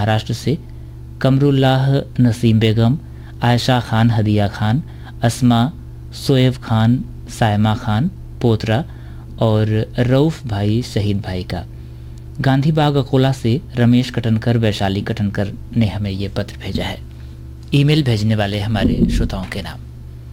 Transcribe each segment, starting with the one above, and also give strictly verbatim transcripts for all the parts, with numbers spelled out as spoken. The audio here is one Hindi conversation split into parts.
महाराष्ट्र से, कमरुल्लाह नसीम बेगम, आयशा खान, हदिया खान, अस्मा, सोएब खान, सायमा खान पोतरा और रऊफ भाई शहीद भाई का। गांधी बाग अकोला से रमेश कटनकर, वैशाली कटनकर ने हमें ये पत्र भेजा है। ईमेल भेजने वाले हमारे श्रोताओं के नाम: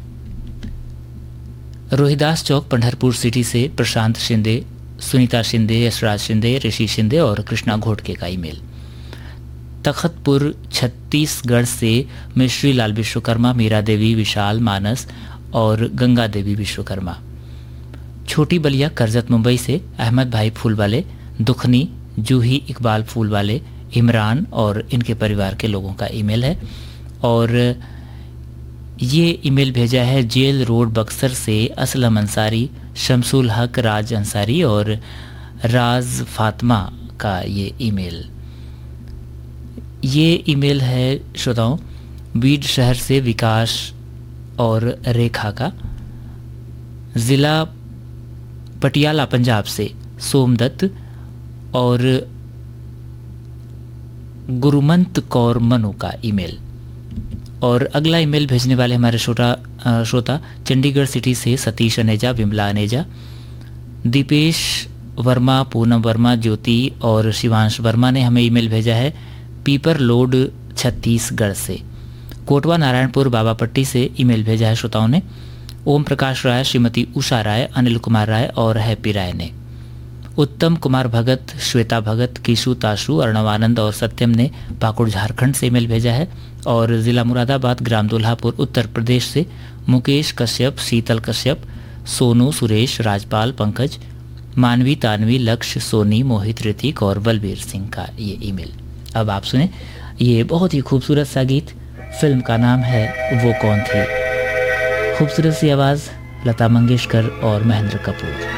रोहिदास चौक, पंढरपुर सिटी से प्रशांत शिंदे, सुनीता शिंदे, यशराज शिंदे, ऋषि शिंदे और कृष्णा घोटके का ईमेल। तखतपुर छत्तीसगढ़ से मिश्री लाल विश्वकर्मा, मीरा देवी, विशाल, मानस और गंगा देवी विश्वकर्मा। छोटी बलिया करजत मुंबई से अहमद भाई फूलवाले, दुखनी, जूही इकबाल फूलवाले, इमरान और इनके परिवार के लोगों का ईमेल है। और ये ईमेल भेजा है जेल रोड बक्सर से असलम अंसारी, शमसुल हक, राज अंसारी और राज फातिमा का ये ईमेल। ये ईमेल है श्रोताओं बीड शहर से विकास और रेखा का। ज़िला पटियाला पंजाब से सोमदत्त और गुरुमंत कौर मनु का ईमेल। और अगला ईमेल भेजने वाले हमारे श्रोता श्रोता चंडीगढ़ सिटी से सतीश अनेजा, विमला अनेजा, दीपेश वर्मा, पूनम वर्मा, ज्योति और शिवांश वर्मा ने हमें ईमेल भेजा है पीपर लोड छत्तीसगढ़ से। कोटवा नारायणपुर बाबापट्टी से ईमेल भेजा है श्रोताओं ने ओम प्रकाश राय, श्रीमती उषा राय, अनिल कुमार राय और हैप्पी राय ने। उत्तम कुमार भगत, श्वेता भगत, किशु ताशु, अर्णवानंद और सत्यम ने पाकुड़ झारखंड से ईमेल भेजा है। और ज़िला मुरादाबाद, ग्राम दुल्हापुर, उत्तर प्रदेश से मुकेश कश्यप, शीतल कश्यप, सोनू, सुरेश, राजपाल, पंकज, मानवी, तानवी, लक्ष्य, सोनी, मोहित, ऋतिक और बलबीर सिंह का ये ईमेल। अब आप सुने ये बहुत ही खूबसूरत सा गीत। फिल्म का नाम है वो कौन थी। खूबसूरत सी आवाज़ लता मंगेशकर और महेंद्र कपूर।